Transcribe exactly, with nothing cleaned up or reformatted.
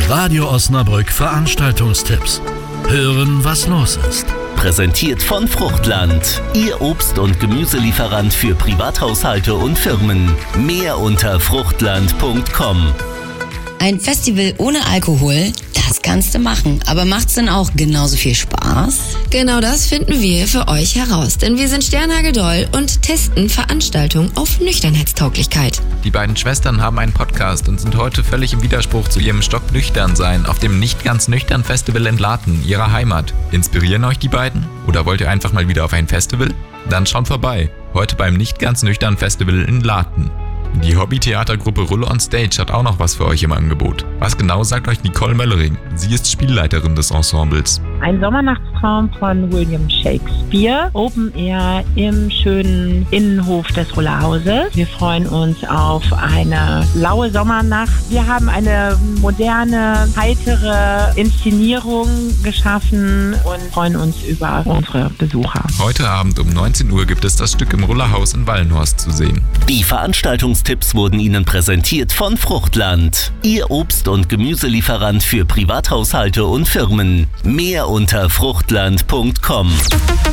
Radio Osnabrück Veranstaltungstipps. Hören, was los ist. Präsentiert von Fruchtland, Ihr Obst- und Gemüselieferant für Privathaushalte und Firmen. Mehr unter fruchtland punkt com. Ein Festival ohne Alkohol, das kannst du machen. Aber macht's denn auch genauso viel Spaß? Genau das finden wir für euch heraus. Denn wir sind sternhageldoll und testen Veranstaltungen auf Nüchternheitstauglichkeit. Die beiden Schwestern haben einen Podcast und sind heute völlig im Widerspruch zu ihrem Stocknüchtern-Sein auf dem Nicht-Ganz-Nüchtern-Festival in Laten, ihrer Heimat. Inspirieren euch die beiden? Oder wollt ihr einfach mal wieder auf ein Festival? Dann schaut vorbei. Heute beim Nicht-Ganz-Nüchtern-Festival in Laten. Die Hobbytheatergruppe Rulle on Stage hat auch noch was für euch im Angebot. Was genau, sagt euch Nicole Möllering. Sie ist Spielleiterin des Ensembles. Ein Sommernachtstraum von William Shakespeare. Open Air im schönen Innenhof des Rullehauses. Wir freuen uns auf eine laue Sommernacht. Wir haben eine moderne, heitere Inszenierung geschaffen und freuen uns über unsere Besucher. Heute Abend um neunzehn Uhr gibt es das Stück im Rullerhaus in Wallenhorst zu sehen. Die Veranstaltungstipps wurden Ihnen präsentiert von Fruchtland, Ihr Obst- und Gemüselieferant für Privathaushalte und Firmen. Mehr unter fruchtland punkt com.